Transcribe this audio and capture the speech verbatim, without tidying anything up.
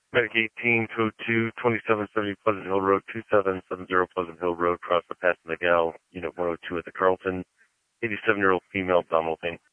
Medic eighteen two oh two, twenty-seven seventy Pleasant Hill Road, two seven seven zero Pleasant Hill Road, cross the pass in the gal, Unit one oh two at the Carlton. eighty-seven-year-old female, abdominal pain.